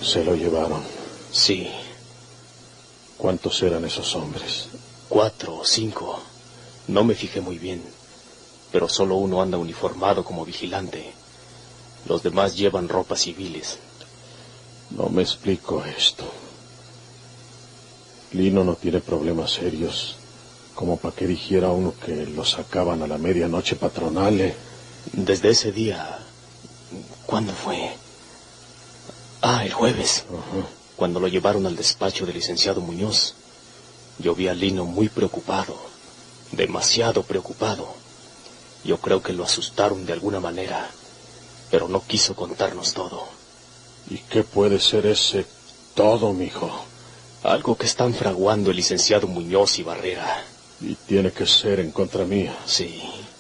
¿Se lo llevaron? Sí. ¿Cuántos eran esos hombres? 4 o 5. No me fijé muy bien, pero solo uno anda uniformado como vigilante. Los demás llevan ropas civiles. No me explico esto. Lino no tiene problemas serios, como para que dijera uno que lo sacaban a la medianoche patronal. Desde ese día... ¿Cuándo fue? El jueves. Cuando lo llevaron al despacho del licenciado Muñoz. Yo vi a Lino muy preocupado, demasiado preocupado. Yo creo que lo asustaron de alguna manera, pero no quiso contarnos todo. ¿Y qué puede ser ese todo, mijo? Algo que están fraguando el licenciado Muñoz y Barrera. Y tiene que ser en contra mía. Sí.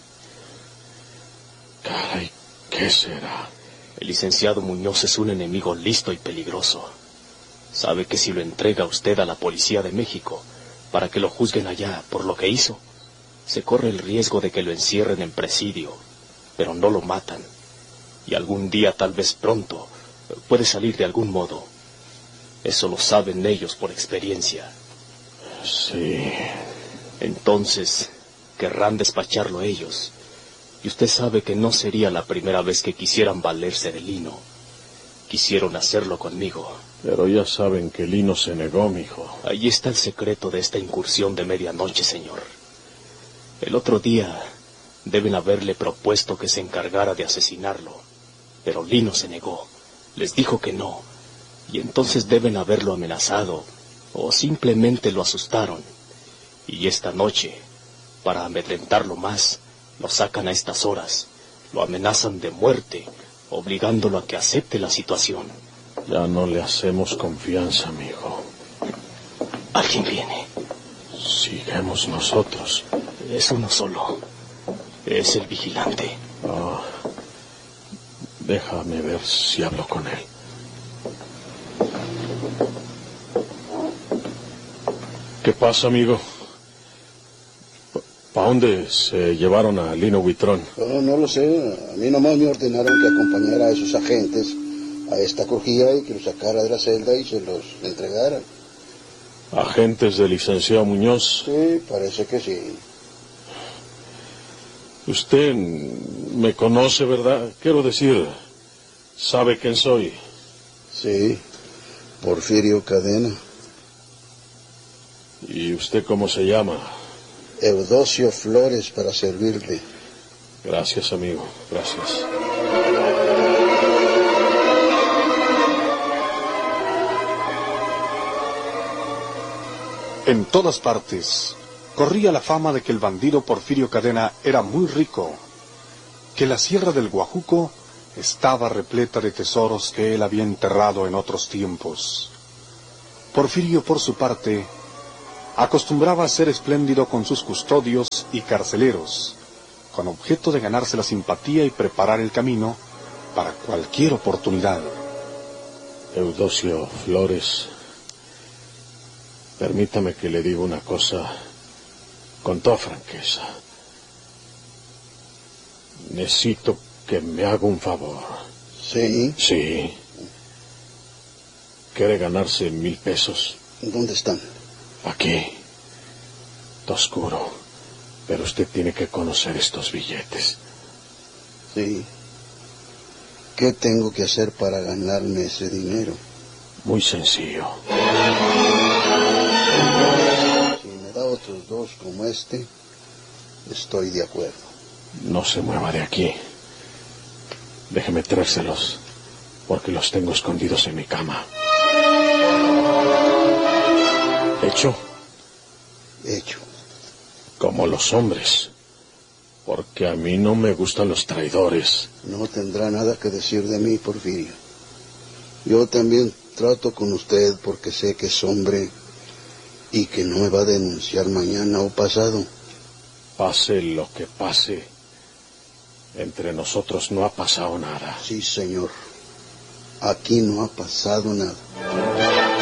Caray, ¿qué será? El licenciado Muñoz es un enemigo listo y peligroso. Sabe que si lo entrega usted a la policía de México para que lo juzguen allá por lo que hizo, se corre el riesgo de que lo encierren en presidio, pero no lo matan. Y algún día, tal vez pronto, puede salir de algún modo. Eso lo saben ellos por experiencia. Sí. Entonces, querrán despacharlo ellos. Y usted sabe que no sería la primera vez que quisieran valerse de Lino. Quisieron hacerlo conmigo. Pero ya saben que Lino se negó, mijo. Ahí está el secreto de esta incursión de medianoche, señor. El otro día deben haberle propuesto que se encargara de asesinarlo. Pero Lino se negó. Les dijo que no. Y entonces deben haberlo amenazado. O simplemente lo asustaron. Y esta noche, para amedrentarlo más, lo sacan a estas horas. Lo amenazan de muerte, obligándolo a que acepte la situación. Ya no le hacemos confianza, mijo. Alguien viene. Sigamos nosotros. Es uno solo. Es el vigilante. Déjame ver si hablo con él. ¿Qué pasa, amigo? ¿Para dónde se llevaron a Lino Huitrón? No lo sé. A mí nomás me ordenaron que acompañara a esos agentes a esta crujía y que los sacara de la celda y se los entregara. ¿Agentes del licenciado Muñoz? Sí, parece que sí. Usted me conoce, ¿verdad? Quiero decir, ¿sabe quién soy? Sí, Porfirio Cadena. ¿Y usted cómo se llama? Eudosio Flores, para servirle. Gracias, amigo, gracias. En todas partes corría la fama de que el bandido Porfirio Cadena era muy rico, que la sierra del Guajuco estaba repleta de tesoros que él había enterrado en otros tiempos. Porfirio, por su parte, acostumbraba a ser espléndido con sus custodios y carceleros, con objeto de ganarse la simpatía y preparar el camino para cualquier oportunidad. Eudosio Flores, permítame que le diga una cosa con toda franqueza. Necesito que me haga un favor. ¿Sí? Sí. ¿Quiere ganarse 1,000 pesos? ¿Dónde están? Aquí. Está oscuro. Pero usted tiene que conocer estos billetes. Sí. ¿Qué tengo que hacer para ganarme ese dinero? Muy sencillo. Si me da otros 2 como este, estoy de acuerdo. No se mueva de aquí. Déjeme traérselos, porque los tengo escondidos en mi cama. ¿Hecho? Hecho. Como los hombres. Porque a mí no me gustan los traidores. No tendrá nada que decir de mí, Porfirio. Yo también trato con usted porque sé que es hombre y que no me va a denunciar mañana o pasado. Pase lo que pase, entre nosotros no ha pasado nada. Sí, señor. Aquí no ha pasado nada.